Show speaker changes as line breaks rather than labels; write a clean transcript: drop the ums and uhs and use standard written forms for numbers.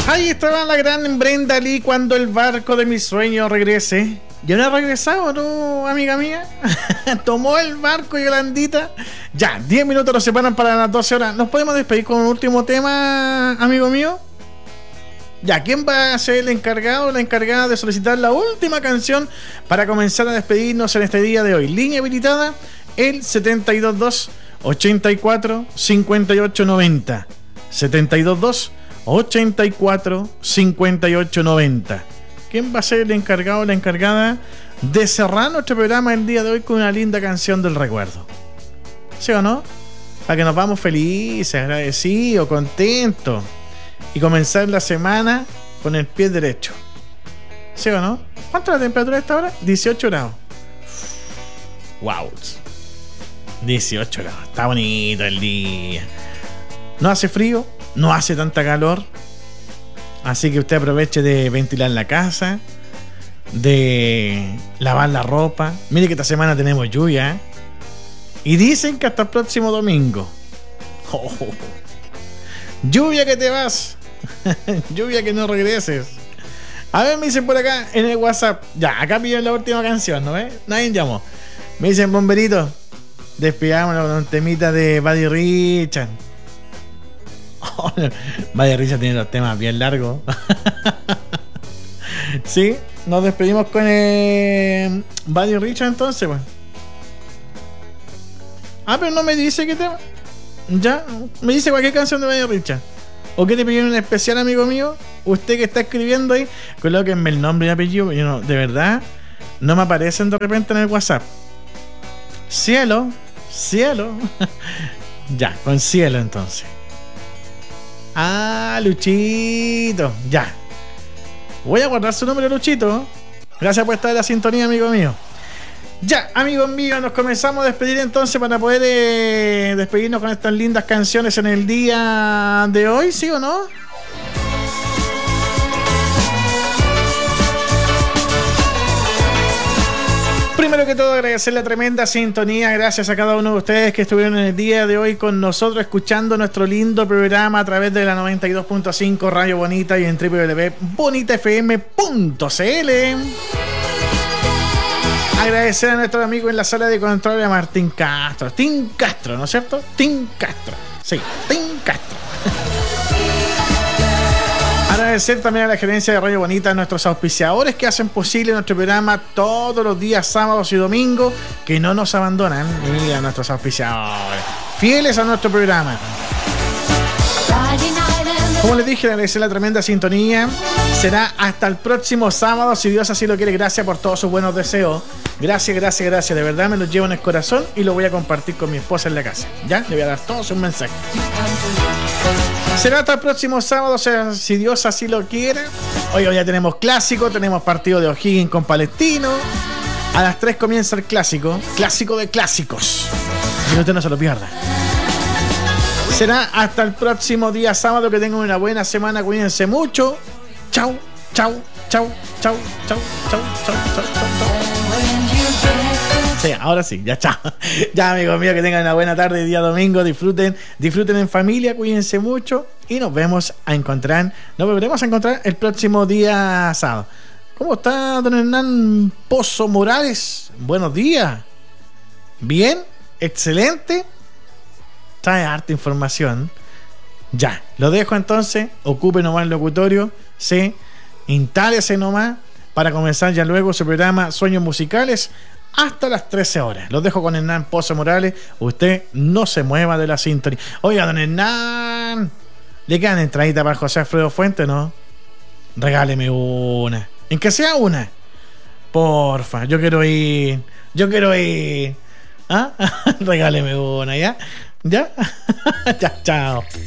Ahí estaba la gran Brenda Lee cuando el barco de mis sueños regrese. ¿Ya no ha regresado, no, amiga mía? Tomó el barco Yolandita. Ya, 10 minutos nos separan para las 12 horas. ¿Nos podemos despedir con un último tema, amigo mío? Ya, ¿quién va a ser el encargado o la encargada de solicitar la última canción para comenzar a despedirnos en este día de hoy? Línea habilitada, el 722 84 58 90. 722 84 58 90. ¿Quién va a ser el encargado o la encargada de cerrar nuestro programa el día de hoy con una linda canción del recuerdo? ¿Sí o no? Para que nos vamos felices, agradecidos, contentos y comenzar la semana con el pie derecho. ¿Sí o no? ¿Cuánto es la temperatura a esta hora? 18 grados. Wow. 18 grados. Está bonito el día. No hace frío, no hace tanta calor. Así que usted aproveche de ventilar la casa, de lavar la ropa. Mire que esta semana tenemos lluvia, ¿eh? Y dicen que hasta el próximo domingo. Oh. Lluvia que te vas. Lluvia que no regreses. A ver, me dicen por acá en el WhatsApp. Ya, acá piden la última canción, ¿no ves? Nadie llamó. Me dicen, bomberito, despidámonos con un temita de Buddy Richard. Oh, Buddy Richard tiene los temas bien largos. Sí, nos despedimos con Buddy Richard entonces, pues. Ah, pero no me dice qué tema. Ya, me dice cualquier canción de Buddy Richard. ¿O qué te pidió en especial, amigo mío? Usted que está escribiendo ahí, colóquenme el nombre y apellido. Yo no, de verdad, no me aparecen de repente en el WhatsApp. Cielo. Ya, con Cielo entonces. Ah, Luchito. Ya. Voy a guardar su número, Luchito. Gracias por estar en la sintonía, amigo mío. Ya, amigos míos, nos comenzamos a despedir entonces para poder despedirnos con estas lindas canciones en el día de hoy, ¿sí o no? Primero que todo, agradecer la tremenda sintonía. Gracias a cada uno de ustedes que estuvieron en el día de hoy con nosotros escuchando nuestro lindo programa a través de la 92.5 Radio Bonita y en www.bonitafm.cl. Agradecer a nuestro amigo en la sala de control, a Martín Castro. Tim Castro, ¿no es cierto? Tim Castro. Sí, Tim Castro. Agradecer también a la gerencia de Radio Bonita, a nuestros auspiciadores que hacen posible nuestro programa todos los días, sábados y domingos, que no nos abandonan. Y a nuestros auspiciadores, fieles a nuestro programa. Como les dije, agradecer la tremenda sintonía. Será hasta el próximo sábado, si Dios así lo quiere. Gracias por todos sus buenos deseos. Gracias. De verdad me los llevo en el corazón y lo voy a compartir con mi esposa en la casa. ¿Ya? Le voy a dar todos un mensaje. Será hasta el próximo sábado, o sea, si Dios así lo quiere. Hoy ya tenemos clásico, tenemos partido de O'Higgins con Palestino. A las 3 comienza el clásico de clásicos. Y usted no se lo pierda. Será hasta el próximo día sábado. Que tengan una buena semana. Cuídense mucho. Chau. Sí, ahora sí, ya chao. Ya, amigos míos, que tengan una buena tarde, día domingo. Disfruten en familia, cuídense mucho. Y nos volveremos a encontrar el próximo día sábado. ¿Cómo está don Hernán Pozo Morales? Buenos días. Bien, excelente. Trae harta información. Ya, lo dejo entonces. Ocupe nomás el locutorio. Sí, instálese nomás para comenzar ya luego su programa Sueños Musicales hasta las 13 horas. Los dejo con Hernán Pozo Morales. Usted no se mueva de la sintonía. Oiga, don Hernán, ¿le quedan entraditas para José Alfredo Fuente, no? Regáleme una. En que sea una. Porfa, yo quiero ir. ¿Ah? Regáleme una, ¿ya? ¿Ya? Ya, chao.